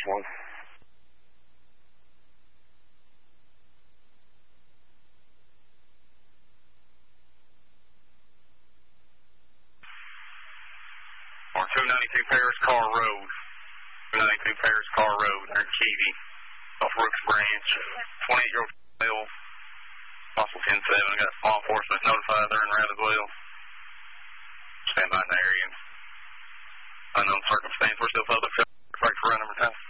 1. Or 292 Paris Car Road. 292 Paris Car Road, there in Keavy, off Rooks Branch. 28-year-old male, possible 10-7. I got law enforcement notified there in Ravenville. Stand by in the area. Unknown circumstance. We're still public. Right for run number 10.